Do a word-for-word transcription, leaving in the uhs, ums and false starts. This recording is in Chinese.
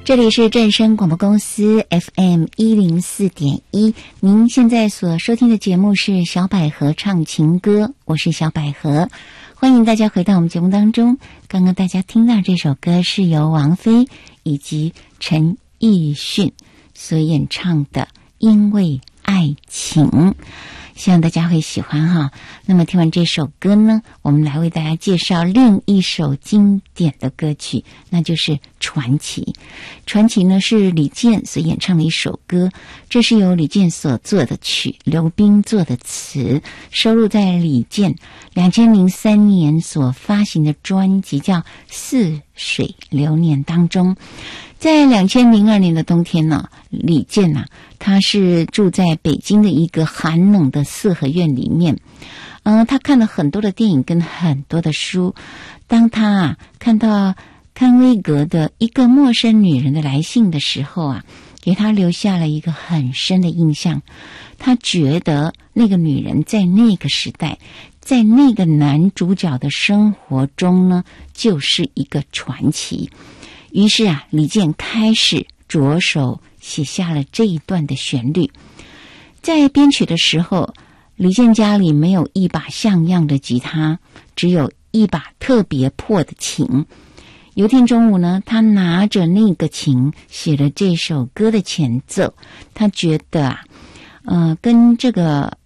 这里是正声广播公司 F M 一零四点一，您现在所收听的节目是小百合唱情歌，我是小百合，欢迎大家回到我们节目当中。刚刚大家听到这首歌是由王菲以及陈奕迅所演唱的《因为爱情》，希望大家会喜欢哈。那么听完这首歌呢，我们来为大家介绍另一首经典的歌曲，那就是《传奇》。《传奇》呢是李健所演唱的一首歌，这是由李健所作的曲，刘彬作的词，收录在李健两千零三年所发行的专辑叫《似水流年》当中。在两千零二年的冬天呢，李健啊，他是住在北京的一个寒冷的四合院里面。嗯、呃，他看了很多的电影跟很多的书。当他啊看到康威格的一个陌生女人的来信的时候啊，给他留下了一个很深的印象。他觉得那个女人在那个时代，在那个男主角的生活中呢，就是一个传奇。于是啊，李健开始着手写下了这一段的旋律。在编曲的时候，李健家里没有一把像样的吉他，只有一把特别破的琴。有天中午呢，他拿着那个琴写了这首歌的前奏。他觉得啊，呃，跟这个